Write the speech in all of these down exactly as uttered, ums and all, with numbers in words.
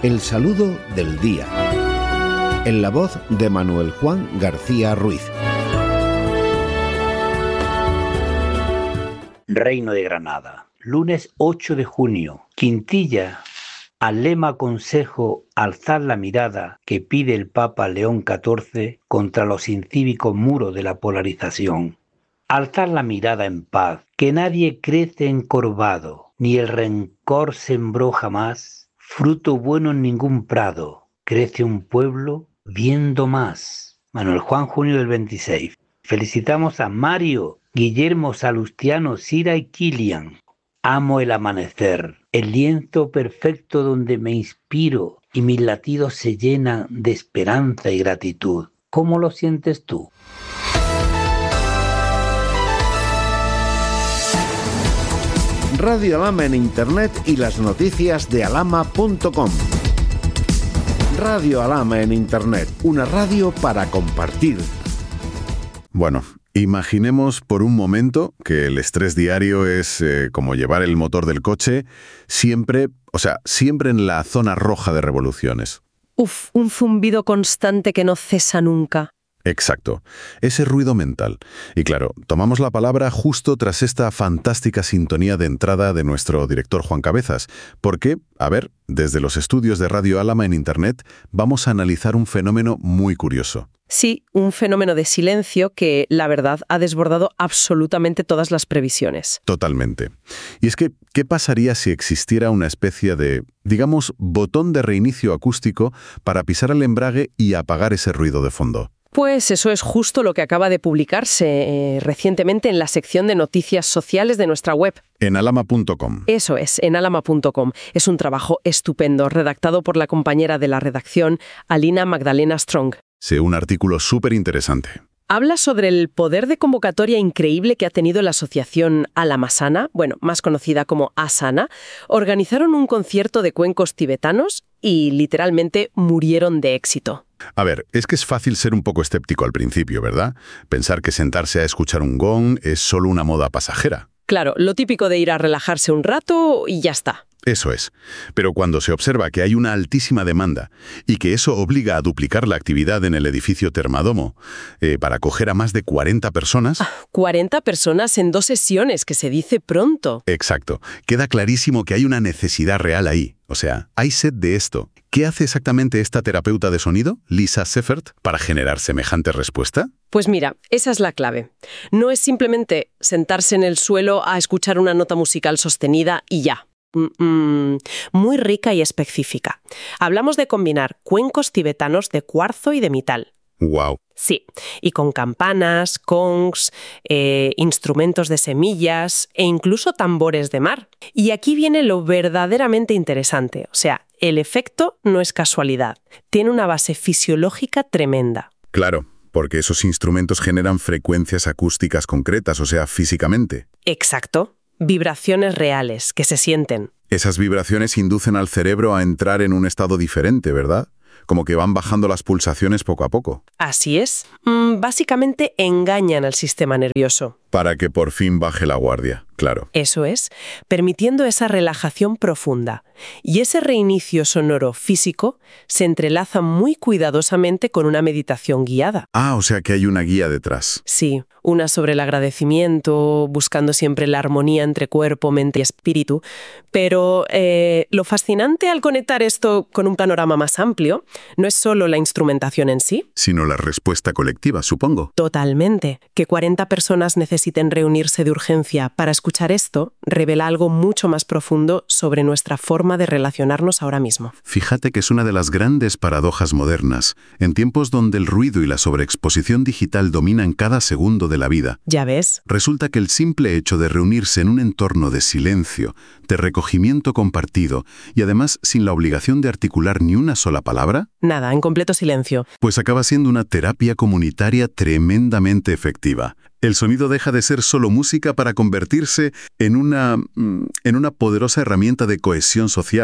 El saludo del día. En la voz de Manuel Juan García Ruiz. Reino de Granada, lunes ocho de junio. Quintilla, al lema consejo alzar la mirada que pide el Papa León catorce contra los incívicos muros de la polarización. Alzar la mirada en paz, que nadie crece encorvado, ni el rencor sembró jamás, fruto bueno en ningún prado, crece un pueblo viendo más. Manuel Juan, junio del veintiséis. Felicitamos a Mario, Guillermo, Salustiano, Sira y Kilian. Amo el amanecer, el lienzo perfecto donde me inspiro y mis latidos se llenan de esperanza y gratitud. ¿Cómo lo sientes tú? Radio Alhama en Internet y las noticias de alhama punto com. Radio Alhama en Internet, una radio para compartir. Bueno, imaginemos por un momento que el estrés diario es eh, como llevar el motor del coche siempre, o sea, siempre en la zona roja de revoluciones. Uf, un zumbido constante que no cesa nunca. Exacto, ese ruido mental. Y claro, tomamos la palabra justo tras esta fantástica sintonía de entrada de nuestro director Juan Cabezas, porque, a ver, desde los estudios de Radio Alhama en Internet vamos a analizar un fenómeno muy curioso. Sí, un fenómeno de silencio que, la verdad, ha desbordado absolutamente todas las previsiones. Totalmente. Y es que, ¿qué pasaría si existiera una especie de, digamos, botón de reinicio acústico para pisar el embrague y apagar ese ruido de fondo? Pues eso es justo lo que acaba de publicarse eh, recientemente en la sección de noticias sociales de nuestra web. En alhama punto com. Eso es, en alhama punto com. Es un trabajo estupendo, redactado por la compañera de la redacción, Alina Magdalena Strong. Sí, un artículo súper interesante. Habla sobre el poder de convocatoria increíble que ha tenido la asociación Alhamasana, bueno, más conocida como Asana. Organizaron un concierto de cuencos tibetanos y literalmente murieron de éxito. A ver, es que es fácil ser un poco escéptico al principio, ¿verdad? Pensar que sentarse a escuchar un gong es solo una moda pasajera. Claro, lo típico de ir a relajarse un rato y ya está. Eso es. Pero cuando se observa que hay una altísima demanda y que eso obliga a duplicar la actividad en el edificio Termadomo eh, para acoger a más de cuarenta personas... Ah, cuarenta personas en dos sesiones, que se dice pronto. Exacto. Queda clarísimo que hay una necesidad real ahí. O sea, hay sed de esto. ¿Qué hace exactamente esta terapeuta de sonido, Lisa Seffert, para generar semejante respuesta? Pues mira, esa es la clave. No es simplemente sentarse en el suelo a escuchar una nota musical sostenida y ya. Mm, muy rica y específica. Hablamos de combinar cuencos tibetanos de cuarzo y de metal. Wow. Sí, y con campanas, gongs, eh, instrumentos de semillas e incluso tambores de mar. Y aquí viene lo verdaderamente interesante. O sea, el efecto no es casualidad. Tiene una base fisiológica tremenda. Claro, porque esos instrumentos generan frecuencias acústicas concretas, o sea, físicamente. Exacto. Vibraciones reales, que se sienten. Esas vibraciones inducen al cerebro a entrar en un estado diferente, ¿verdad? Como que van bajando las pulsaciones poco a poco. Así es. Mm, básicamente engañan al sistema nervioso. Para que por fin baje la guardia, claro. Eso es, permitiendo esa relajación profunda. Y ese reinicio sonoro físico se entrelaza muy cuidadosamente con una meditación guiada. Ah, o sea que hay una guía detrás. Sí, una sobre el agradecimiento, buscando siempre la armonía entre cuerpo, mente y espíritu. Pero eh, lo fascinante al conectar esto con un panorama más amplio no es solo la instrumentación en sí, sino la respuesta colectiva, supongo. Totalmente. Que cuarenta personas necesiten reunirse de urgencia para escuchar esto revela algo mucho más profundo sobre nuestra forma de relacionarnos ahora mismo. Fíjate que es una de las grandes paradojas modernas, en tiempos donde el ruido y la sobreexposición digital dominan cada segundo de la vida. ¿Ya ves? Resulta que el simple hecho de reunirse en un entorno de silencio, de recogimiento compartido y además sin la obligación de articular ni una sola palabra... Nada, en completo silencio. Pues acaba siendo una terapia comunitaria tremendamente efectiva. El sonido deja de ser solo música para convertirse en una, en una poderosa herramienta de cohesión social.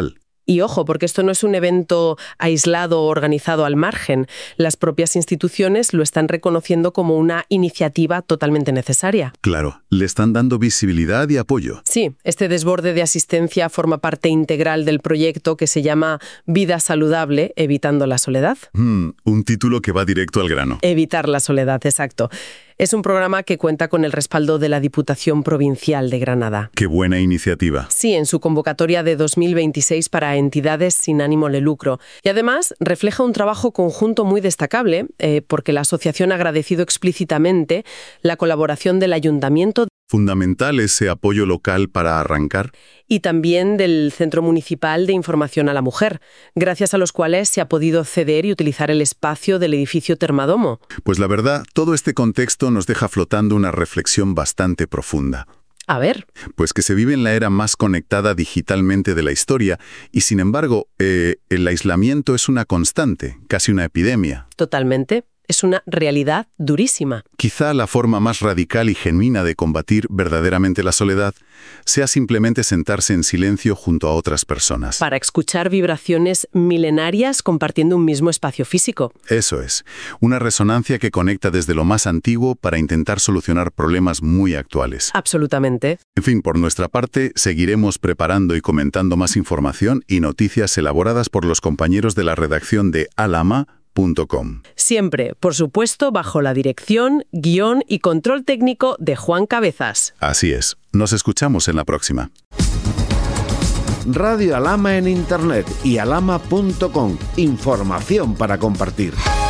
Y ojo, porque esto no es un evento aislado o organizado al margen. Las propias instituciones lo están reconociendo como una iniciativa totalmente necesaria. Claro, le están dando visibilidad y apoyo. Sí, este desborde de asistencia forma parte integral del proyecto que se llama Vida Saludable, Evitando la Soledad. Mm, un título que va directo al grano. Evitar la soledad, exacto. Es un programa que cuenta con el respaldo de la Diputación Provincial de Granada. ¡Qué buena iniciativa! Sí, en su convocatoria de dos mil veintiséis para entidades sin ánimo de lucro. Y además refleja un trabajo conjunto muy destacable, eh, porque la asociación ha agradecido explícitamente la colaboración del Ayuntamiento. Fundamental ese apoyo local para arrancar. Y también del Centro Municipal de Información a la Mujer, gracias a los cuales se ha podido ceder y utilizar el espacio del edificio Termadomo. Pues la verdad, todo este contexto nos deja flotando una reflexión bastante profunda. A ver. Pues que se vive en la era más conectada digitalmente de la historia y, sin embargo, eh, el aislamiento es una constante, casi una epidemia. Totalmente. Es una realidad durísima. Quizá la forma más radical y genuina de combatir verdaderamente la soledad sea simplemente sentarse en silencio junto a otras personas. Para escuchar vibraciones milenarias compartiendo un mismo espacio físico. Eso es. Una resonancia que conecta desde lo más antiguo para intentar solucionar problemas muy actuales. Absolutamente. En fin, por nuestra parte, seguiremos preparando y comentando más información y noticias elaboradas por los compañeros de la redacción de Alama. Siempre, por supuesto, bajo la dirección, guión y control técnico de Juan Cabezas. Así es. Nos escuchamos en la próxima. Radio Alama en Internet y alama punto com. Información para compartir.